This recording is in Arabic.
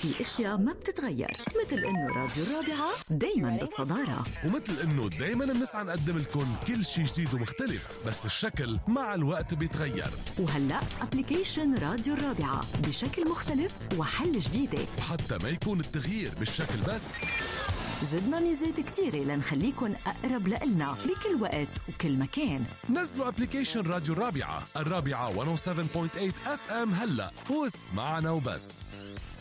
في اشياء ما بتتغير، مثل انه راديو الرابعة دايما بالصدارة، ومثل انه دايما بنسعى نقدم لكم كل شيء جديد ومختلف، بس الشكل مع الوقت بيتغير. وهلأ ابليكيشن راديو الرابعة بشكل مختلف وحل جديدة، وحتى ما يكون التغيير بالشكل بس، زدنا ميزات كتيرة لنخليكن أقرب لإلنا بكل وقت وكل مكان. نزلوا ابليكيشن راديو الرابعة 107.8 FM هلأ واسمعنا وبس.